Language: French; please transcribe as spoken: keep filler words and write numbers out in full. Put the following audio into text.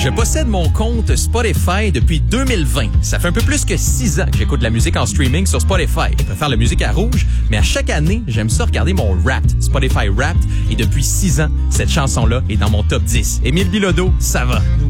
Je possède mon compte Spotify depuis deux mille vingt. Ça fait un peu plus que six ans que j'écoute de la musique en streaming sur Spotify. Je préfère la musique à rouge, mais à chaque année, j'aime ça regarder mon Wrapped, Spotify Wrapped, et depuis six ans, cette chanson-là est dans mon top dix. Émile Bilodeau, ça va.